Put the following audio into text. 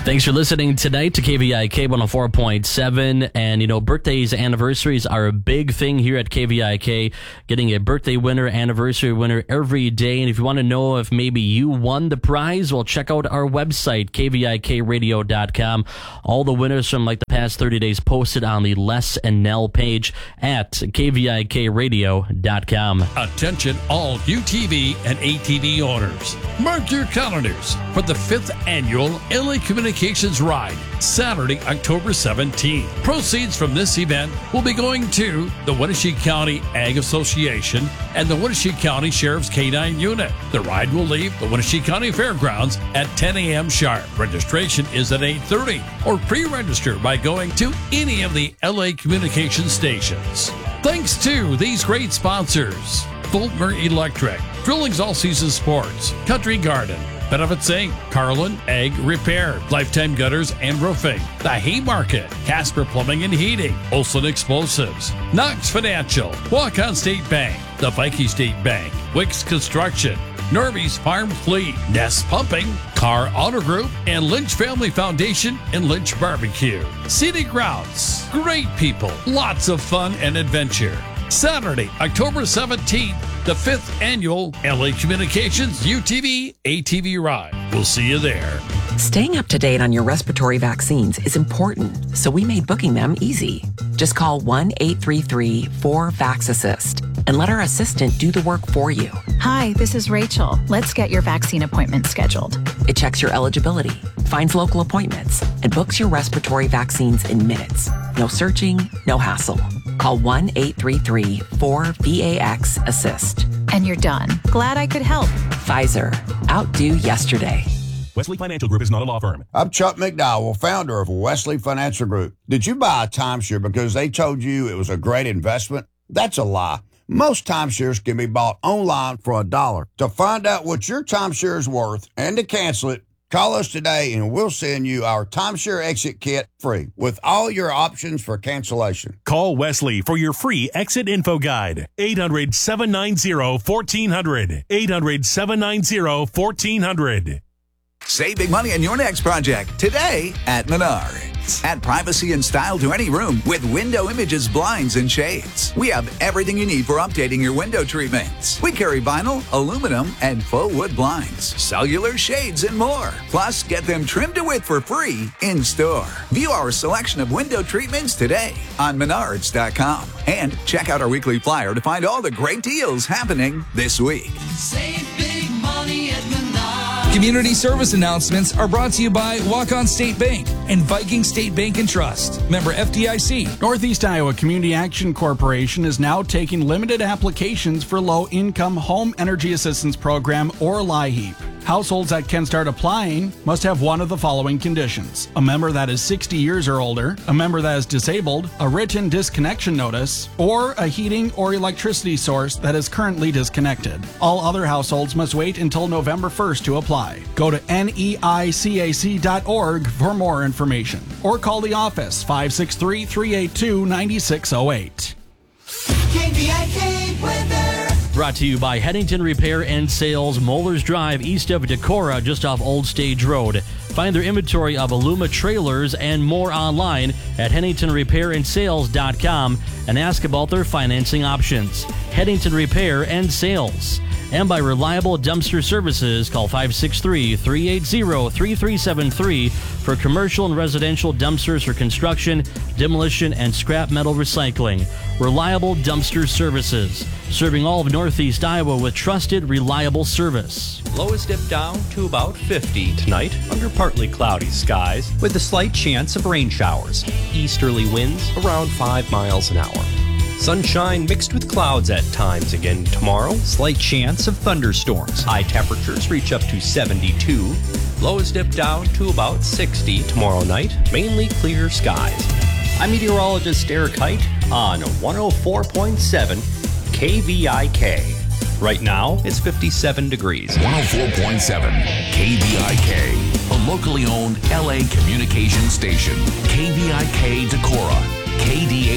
Thanks for listening tonight to KVIK 104.7. And, birthdays, anniversaries are a big thing here at KVIK. Getting a birthday winner, anniversary winner every day. And if you want to know if maybe you won the prize, well, check out our website, kvikradio.com. All the winners from the past 30 days posted on the Les and Nell page at kvikradio.com. Attention all UTV and ATV owners. Mark your calendars for the 5th annual LA Communications Ride, Saturday, October 17th. Proceeds from this event will be going to the Wenatchee County Ag Association and the Wenatchee County Sheriff's K-9 Unit. The ride will leave the Wenatchee County Fairgrounds at 10 a.m. sharp. Registration is at 8:30 or pre-register by going to any of the LA Communications stations. Thanks to these great sponsors: Fulmer Electric, Drillings All Season Sports, Country Garden, Benefits Inc., Carlin Ag Repair, Lifetime Gutters and Roofing, The Haymarket, Casper Plumbing and Heating, Olson Explosives, Knox Financial, Walk-On State Bank, the Viking State Bank, Wicks Construction, Norby's Farm Fleet, Nest Pumping, Carr Auto Group, and Lynch Family Foundation and Lynch Barbecue. Scenic Routes, great people, lots of fun and adventure. Saturday, October 17th, the 5th annual LA Communications UTV ATV Ride. We'll see you there. Staying up to date on your respiratory vaccines is important, so we made booking them easy. Just call 1-833-4-VAX-ASSIST and let our assistant do the work for you. Hi, this is Rachel. Let's get your vaccine appointment scheduled. It checks your eligibility, finds local appointments, and books your respiratory vaccines in minutes. No searching, no hassle. Call 1-833-4-VAX-ASSIST. And you're done. Glad I could help. Pfizer. Outdo yesterday. Wesley Financial Group is not a law firm. I'm Chuck McDowell, founder of Wesley Financial Group. Did you buy a timeshare because they told you it was a great investment? That's a lie. Most timeshares can be bought online for $1. To find out what your timeshare is worth and to cancel it, call us today and we'll send you our timeshare exit kit free with all your options for cancellation. Call Wesley for your free exit info guide. 800-790-1400. 800-790-1400. Save big money on your next project today at Menards. Add privacy and style to any room with Window Images blinds and shades. We have everything you need for updating your window treatments. We carry vinyl, aluminum, and faux wood blinds, cellular shades, and more. Plus, get them trimmed to width for free in store. View our selection of window treatments today on Menards.com. And check out our weekly flyer to find all the great deals happening this week. Save big money at Menards. Community service announcements are brought to you by Walk-On State Bank and Viking State Bank and Trust. Member FDIC. Northeast Iowa Community Action Corporation is now taking limited applications for Low-Income Home Energy Assistance Program, or LIHEAP. Households that can start applying must have one of the following conditions: a member that is 60 years or older, a member that is disabled, a written disconnection notice, or a heating or electricity source that is currently disconnected. All other households must wait until November 1st to apply. Go to neicac.org for more information or call the office 563-382-9608. KVIK weather. Brought to you by Headington Repair and Sales, Mollers Drive, east of Decorah, just off Old Stage Road. Find their inventory of Aluma trailers and more online at HeadingtonRepairandSales.com and ask about their financing options. Headington Repair and Sales. And by Reliable Dumpster Services, call 563-380-3373 for commercial and residential dumpsters for construction, demolition, and scrap metal recycling. Reliable Dumpster Services, serving all of Northeast Iowa with trusted, reliable service. Lows dip down to about 50 tonight under partly cloudy skies with a slight chance of rain showers. Easterly winds around 5 miles an hour. Sunshine mixed with clouds at times again tomorrow. Slight chance of thunderstorms. High temperatures reach up to 72. Lows dip down to about 60 tomorrow night. Mainly clear skies. I'm meteorologist Eric Height on 104.7 KVIK. Right now, it's 57 degrees. 104.7 KVIK, a locally owned LA communication station. KVIK Decorah, KDA.